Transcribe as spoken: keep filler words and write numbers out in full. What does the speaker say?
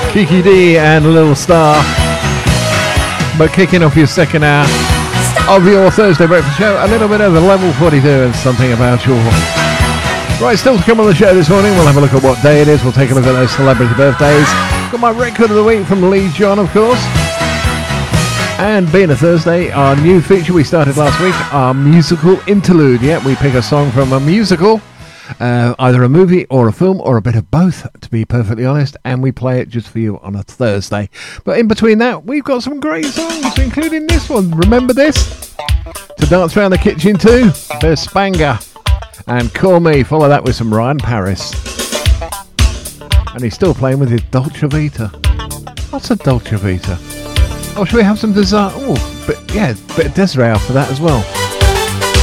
Kiki D and Little Star. But kicking off your second hour of your Thursday breakfast show, a little bit of the Level forty-two and something about your... Right, still to come on the show this morning. We'll have a look at what day it is. We'll take a look at those celebrity birthdays. Got my record of the week from Lee John, of course. And being a Thursday, our new feature we started last week, our musical interlude. Yeah, we pick a song from a musical, uh, either a movie or a film or a bit of both, to be perfectly honest, and we play it just for you on a Thursday. But in between that, we've got some great songs, including this one. Remember this? To dance around the kitchen too. There's Spanga and Call Me. Follow that with some Ryan Paris. And he's still playing with his Dolce Vita. What's a Dolce Vita? Oh, should we have some dessert? Oh, but yeah, bit of Desiree after that as well.